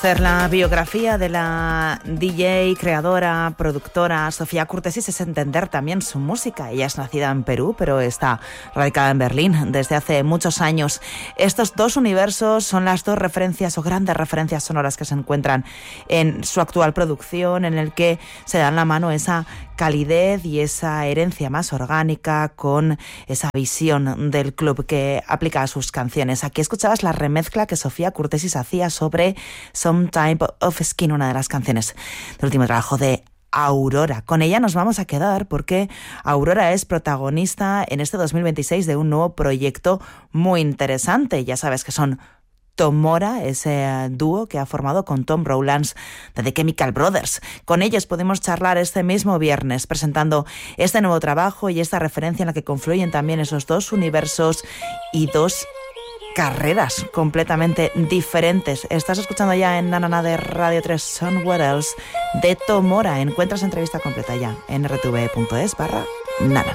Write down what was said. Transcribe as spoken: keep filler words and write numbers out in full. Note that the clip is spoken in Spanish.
La biografía de la D J, creadora, productora Sofía Kurtesis es entender también su música. Ella es nacida en Perú, pero está radicada en Berlín desde hace muchos años. Estos dos universos son las dos referencias o grandes referencias sonoras que se encuentran en su actual producción, en el que se dan la mano esa calidez y esa herencia más orgánica con esa visión del club que aplica a sus canciones. Aquí escuchabas la remezcla que Sofía Kurtesis hacía sobre Some Type of Skin, una de las canciones del último trabajo de Aurora. Con ella nos vamos a quedar porque Aurora es protagonista en este dos mil veintiséis de un nuevo proyecto muy interesante. Ya sabes que son Tomora, ese dúo que ha formado con Tom Rowlands de The Chemical Brothers. Con ellos pudimos charlar este mismo viernes presentando este nuevo trabajo y esta referencia en la que confluyen también esos dos universos y dos carreras completamente diferentes. Estás escuchando ya en Nanana de Radio tres Somewhere Else de Tomora. Encuentras entrevista completa ya en r t v punto es barra Nana.